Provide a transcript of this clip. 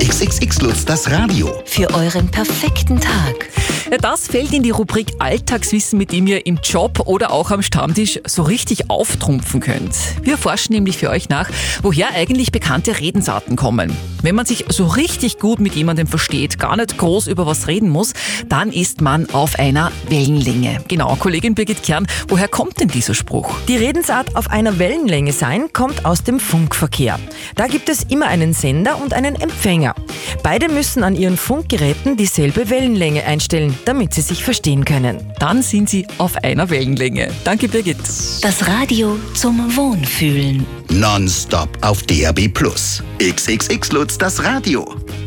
XXX Lutz, das Radio. Für euren perfekten Tag. Ja, das fällt in die Rubrik Alltagswissen, mit dem ihr im Job oder auch am Stammtisch so richtig auftrumpfen könnt. Wir forschen nämlich für euch nach, woher eigentlich bekannte Redensarten kommen. Wenn man sich so richtig gut mit jemandem versteht, gar nicht groß über was reden muss, dann ist man auf einer Wellenlänge. Genau, Kollegin Birgit Kern, woher kommt denn dieser Spruch? Die Redensart auf einer Wellenlänge sein kommt aus dem Funkverkehr. Da gibt es immer einen Sender und einen Empfänger. Beide müssen an ihren Funkgeräten dieselbe Wellenlänge einstellen, damit sie sich verstehen können. Dann sind sie auf einer Wellenlänge. Danke, Birgit. Das Radio zum Wohnfühlen. Nonstop auf DAB+. XXX Lutz, das Radio.